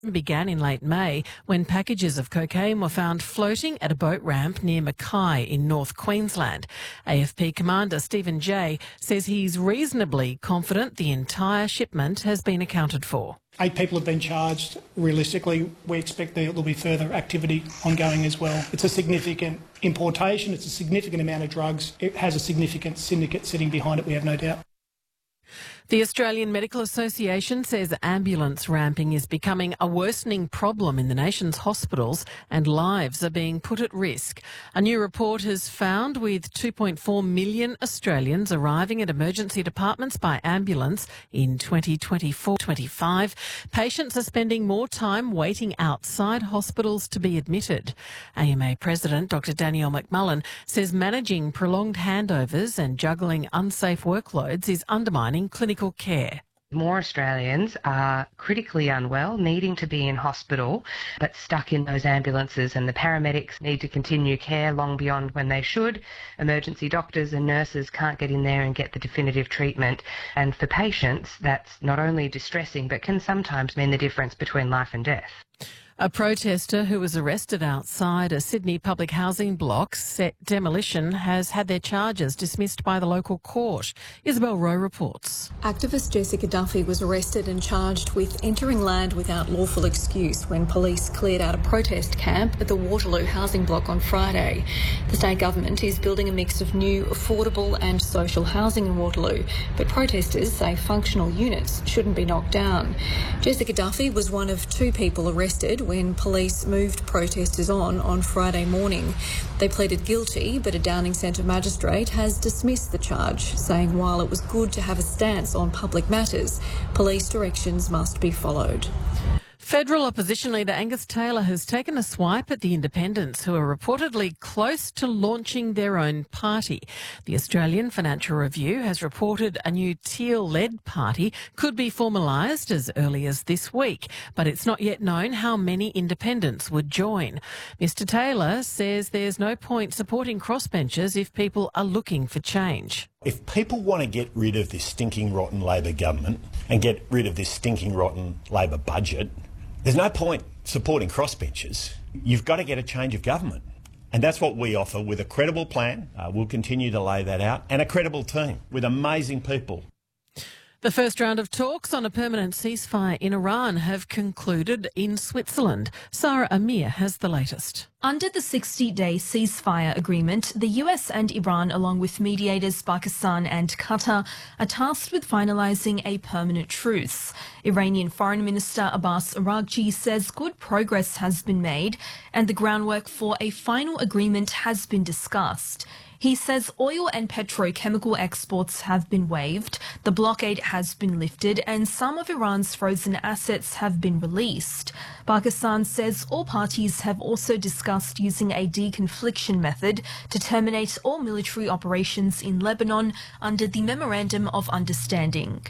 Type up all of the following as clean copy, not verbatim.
began in late May when packages of cocaine were found floating at a boat ramp near Mackay in North Queensland. AFP commander Stephen Jay says he's reasonably confident the entire shipment has been accounted for. 8 people have been charged. Realistically, we expect there will be further activity ongoing as well. It's a significant importation, it's a significant amount of drugs. It has a significant syndicate sitting behind it, we have no doubt. The Australian Medical Association says ambulance ramping is becoming a worsening problem in the nation's hospitals and lives are being put at risk. A new report has found with 2.4 million Australians arriving at emergency departments by ambulance in 2024-25, patients are spending more time waiting outside hospitals to be admitted. AMA President Dr Danielle McMullen says managing prolonged handovers and juggling unsafe workloads is undermining clinical care. More Australians are critically unwell, needing to be in hospital, but stuck in those ambulances, and the paramedics need to continue care long beyond when they should. Emergency doctors and nurses can't get in there and get the definitive treatment. And for patients, that's not only distressing, but can sometimes mean the difference between life and death. A protester who was arrested outside a Sydney public housing block set demolition has had their charges dismissed by the local court. Isabel Rowe reports. Activist Jessica Duffy was arrested and charged with entering land without lawful excuse when police cleared out a protest camp at the Waterloo housing block on Friday. The state government is building a mix of new, affordable and social housing in Waterloo, but protesters say functional units shouldn't be knocked down. Jessica Duffy was one of 2 people arrested when police moved protesters on Friday morning. They pleaded guilty, but a Downing Centre magistrate has dismissed the charge, saying while it was good to have a stance on public matters, police directions must be followed. Federal opposition leader Angus Taylor has taken a swipe at the independents who are reportedly close to launching their own party. The Australian Financial Review has reported a new Teal-led party could be formalised as early as this week, but it's not yet known how many independents would join. Mr Taylor says there's no point supporting crossbenchers if people are looking for change. If people want to get rid of this stinking rotten Labor government and get rid of this stinking rotten Labor budget, there's no point supporting crossbenchers. You've got to get a change of government. And that's what we offer with a credible plan. We'll continue to lay that out, and a credible team with amazing people. The first round of talks on a permanent ceasefire in Iran have concluded in Switzerland. Sarah Amir has the latest. Under the 60-day ceasefire agreement, the US and Iran, along with mediators Pakistan and Qatar, are tasked with finalising a permanent truce. Iranian Foreign Minister Abbas Araghchi says good progress has been made and the groundwork for a final agreement has been discussed. He says oil and petrochemical exports have been waived, the blockade has been lifted, and some of Iran's frozen assets have been released. Pakistan says all parties have also discussed using a deconfliction method to terminate all military operations in Lebanon under the Memorandum of Understanding.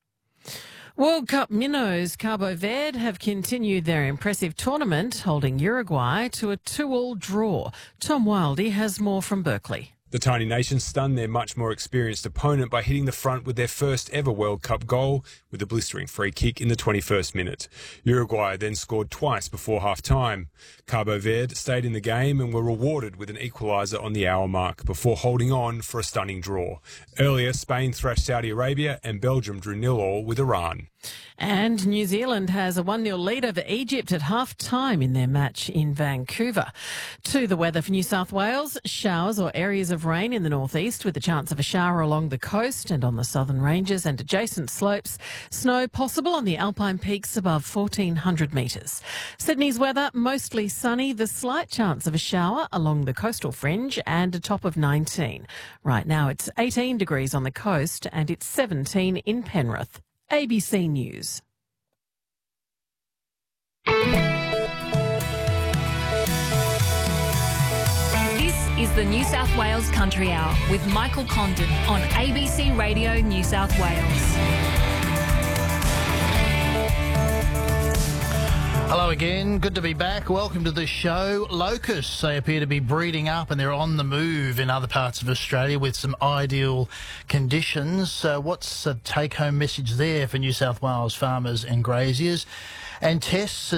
World Cup minnows Cabo Verde have continued their impressive tournament, holding Uruguay to a 2-2 draw. Tom Wildey has more from Berkeley. The tiny nation stunned their much more experienced opponent by hitting the front with their first ever World Cup goal with a blistering free kick in the 21st minute. Uruguay then scored twice before half-time. Cabo Verde stayed in the game and were rewarded with an equaliser on the hour mark before holding on for a stunning draw. Earlier, Spain thrashed Saudi Arabia and Belgium drew 0-0 with Iran. And New Zealand has a 1-0 lead over Egypt at half-time in their match in Vancouver. To the weather for New South Wales, showers or areas of rain in the northeast with a chance of a shower along the coast and on the southern ranges and adjacent slopes. Snow possible on the alpine peaks above 1,400 metres. Sydney's weather, mostly sunny, the slight chance of a shower along the coastal fringe and a top of 19. Right now it's 18 degrees on the coast and it's 17 in Penrith. ABC News. This is the New South Wales Country Hour with Michael Condon on ABC Radio New South Wales. Hello again, good to be back. Welcome to the show. Locusts, they appear to be breeding up and they're on the move in other parts of Australia with some ideal conditions. What's the take-home message there for New South Wales farmers and graziers? And tests